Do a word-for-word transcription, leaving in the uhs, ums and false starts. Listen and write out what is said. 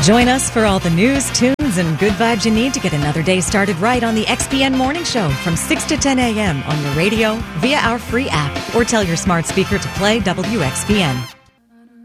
Join us for all the news, tunes, and good vibes you need to get another day started right on the X P N Morning Show from six to ten a.m. on your radio, via our free app, or tell your smart speaker to play W X P N.